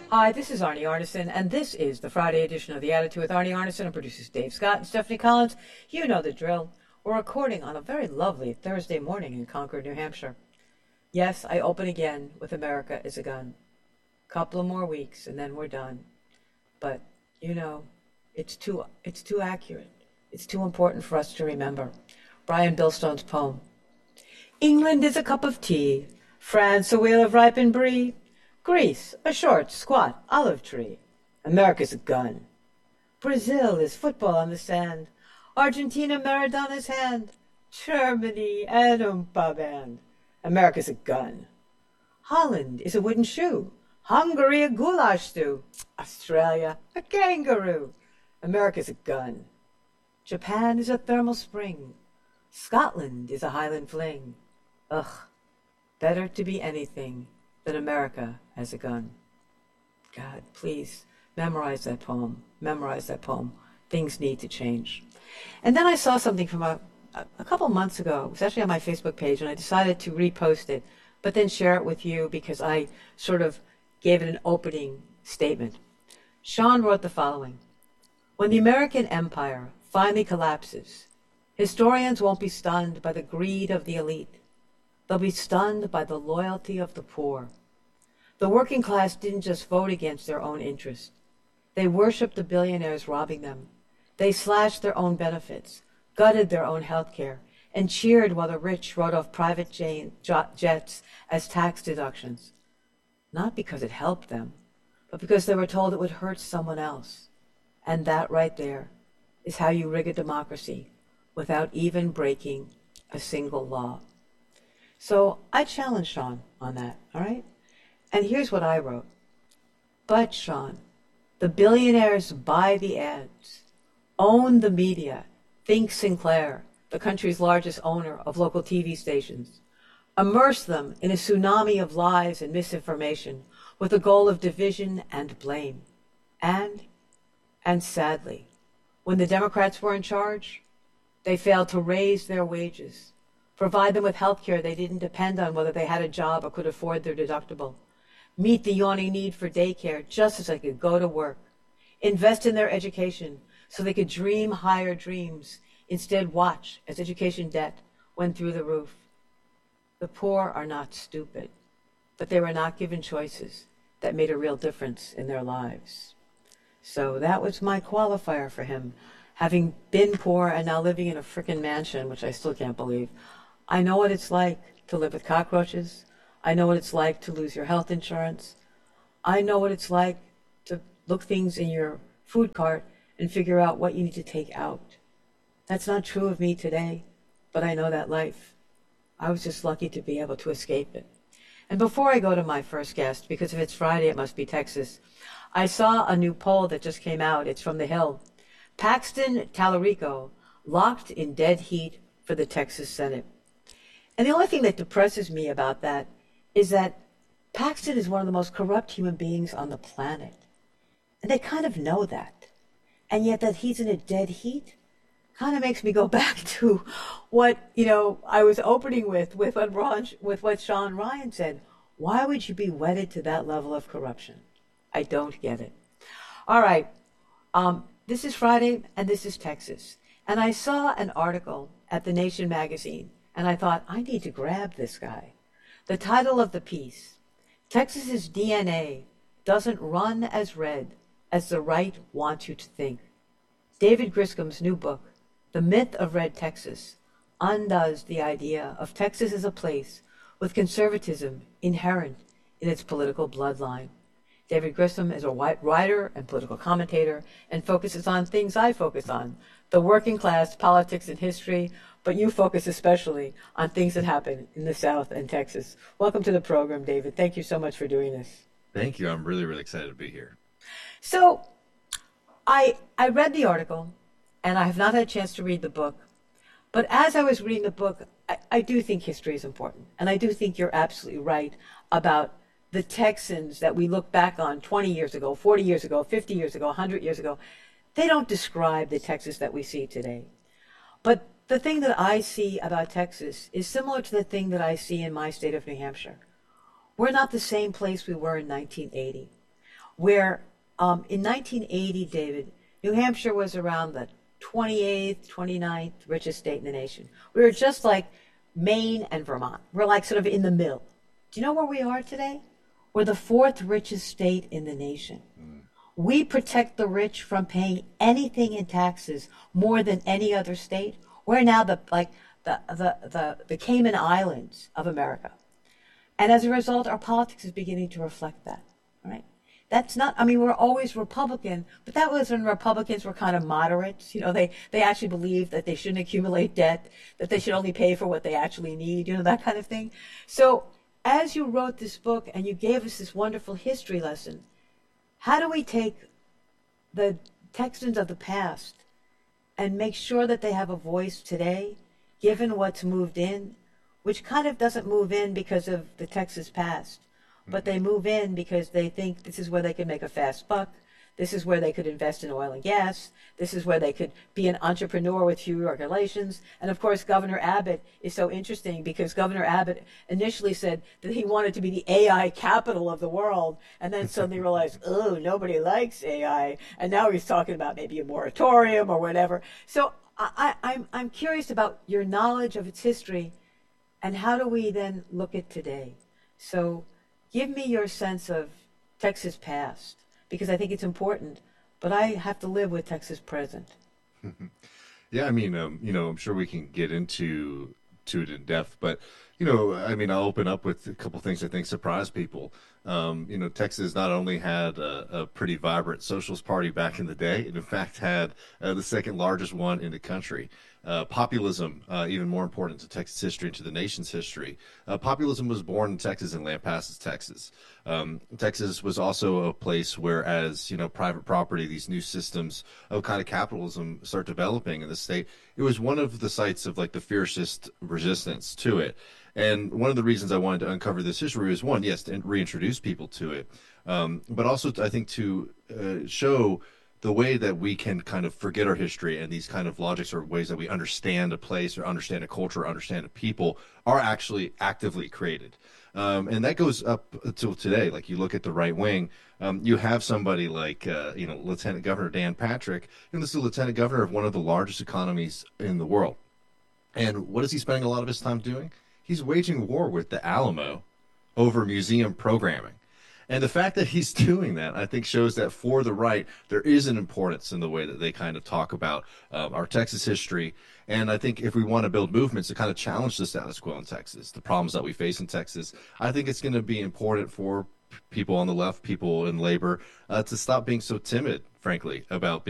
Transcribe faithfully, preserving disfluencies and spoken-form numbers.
Hi, this is Arnie Arneson, and this is the Friday edition of The Attitude with Arnie Arneson and producers Dave Scott and Stephanie Collins. You know the drill. We're recording on a very lovely Thursday morning in Concord, New Hampshire. Yes, I open again with America is a Gun. Couple of more weeks, and then we're done. But, you know, it's too, it's too accurate. It's too important for us to remember. Brian Billstone's poem. England is a cup of tea, France a wheel of ripened brie, Greece a short, squat olive tree, America's a gun. Brazil is football on the sand, Argentina Maradona's hand, Germany an oompa band, America's a gun. Holland is a wooden shoe, Hungary a goulash stew, Australia a kangaroo, America's a gun. Japan is a thermal spring, Scotland is a Highland fling. Ugh, better to be anything than America as a gun. God, please, memorize that poem. Memorize that poem. Things need to change. And then I saw something from a, a couple months ago. It was actually on my Facebook page, and I decided to repost it, but then share it with you because I sort of gave it an opening statement. Sean wrote the following. When the American empire finally collapses, historians won't be stunned by the greed of the elite. They'll be stunned by the loyalty of the poor. The working class didn't just vote against their own interest. They worshipped the billionaires robbing them. They slashed their own benefits, gutted their own health care, and cheered while the rich wrote off private jets as tax deductions. Not because it helped them, but because they were told it would hurt someone else. And that right there is how you rig a democracy without even breaking a single law. So I challenged Sean on that, all right? And here's what I wrote. But, Sean, the billionaires buy the ads, own the media, think Sinclair, the country's largest owner of local T V stations, immerse them in a tsunami of lies and misinformation with the goal of division and blame. And, and sadly, when the Democrats were in charge, they failed to raise their wages, provide them with health care they didn't depend on whether they had a job or could afford their deductible, meet the yawning need for daycare just as they could go to work, invest in their education so they could dream higher dreams, instead watch as education debt went through the roof. The poor are not stupid, but they were not given choices that made a real difference in their lives. So that was my qualifier for him. Having been poor and now living in a frickin' mansion, which I still can't believe, I know what it's like to live with cockroaches. I know what it's like to lose your health insurance. I know what it's like to look things in your food cart and figure out what you need to take out. That's not true of me today, but I know that life. I was just lucky to be able to escape it. And before I go to my first guest, because if it's Friday, it must be Texas, I saw a new poll that just came out. It's from The Hill. Paxton Talarico locked in dead heat for the Texas Senate. And the only thing that depresses me about that is that Paxton is one of the most corrupt human beings on the planet. And they kind of know that. And yet that he's in a dead heat kind of makes me go back to what, you know, I was opening with, with what, Ron, with what Sean Ryan said. Why would you be wedded to that level of corruption? I don't get it. All right. Um, this is Friday, and this is Texas. And I saw an article at The Nation magazine, and I thought, I need to grab this guy. The title of the piece, Texas's D N A doesn't run as red as the right wants you to think. David Griscom's new book, The Myth of Red Texas, undoes the idea of Texas as a place with conservatism inherent in its political bloodline. David Grissom is a writer and political commentator and focuses on things I focus on, the working class, politics, and history, but you focus especially on things that happen in the South and Texas. Welcome to the program, David. Thank you so much for doing this. Thank you. I'm really, really excited to be here. So I I read the article, and I have not had a chance to read the book. But as I was reading the book, I, I do think history is important. And I do think you're absolutely right about the Texans that we look back on twenty years ago, forty years ago, fifty years ago, one hundred years ago. They don't describe the Texas that we see today. But the thing that I see about Texas is similar to the thing that I see in my state of New Hampshire. We're not the same place we were in nineteen eighty. where um, in nineteen eighty, David, New Hampshire was around the twenty-eighth, twenty-ninth richest state in the nation. We were just like Maine and Vermont. We're like sort of in the middle. Do you know where we are today? We're the fourth richest state in the nation. Mm. We protect the rich from paying anything in taxes more than any other state. We're now the like the the the, the Cayman Islands of America. And as a result, our politics is beginning to reflect that. Right? That's not, I mean, we're always Republican, but that was when Republicans were kind of moderates. You know, they, they actually believed that they shouldn't accumulate debt, that they should only pay for what they actually need, you know, that kind of thing. So as you wrote this book and you gave us this wonderful history lesson, how do we take the Texans of the past and make sure that they have a voice today, given what's moved in, which kind of doesn't move in because of the Texas past, but they move in because they think this is where they can make a fast buck. This is where they could invest in oil and gas. This is where they could be an entrepreneur with few regulations. And of course, Governor Abbott is so interesting because Governor Abbott initially said that he wanted to be the A I capital of the world, and then suddenly realized, oh, nobody likes A I. And now he's talking about maybe a moratorium or whatever. So I, I, I'm, I'm curious about your knowledge of its history and how do we then look at today? So give me your sense of Texas past, because I think it's important, but I have to live with Texas present. Yeah, I mean, um, you know, I'm sure we can get into to it in depth, but, you know, I mean, I'll open up with a couple things I think surprise people. Um, you know, Texas not only had a, a pretty vibrant socialist party back in the day, it in fact had uh, the second largest one in the country. Uh, populism, uh, even more important to Texas history and to the nation's history. Uh, populism was born in Texas, in Lampasas, Texas. Um, Texas was also a place where, as you know, private property, these new systems of kind of capitalism start developing in the state. It was one of the sites of like the fiercest resistance to it. And one of the reasons I wanted to uncover this history was, one, yes, to reintroduce people to it, um, but also to, I think to uh, show the way that we can kind of forget our history and these kind of logics or ways that we understand a place or understand a culture or understand a people are actually actively created. Um, and that goes up till today. Like you look at the right wing, um, you have somebody like, uh, you know, Lieutenant Governor Dan Patrick, and this is the Lieutenant Governor of one of the largest economies in the world. And what is he spending a lot of his time doing? He's waging war with the Alamo over museum programming. And the fact that he's doing that, I think, shows that for the right, there is an importance in the way that they kind of talk about uh, our Texas history. And I think if we want to build movements to kind of challenge the status quo in Texas, the problems that we face in Texas, I think it's going to be important for people on the left, people in labor, uh, to stop being so timid, frankly, about being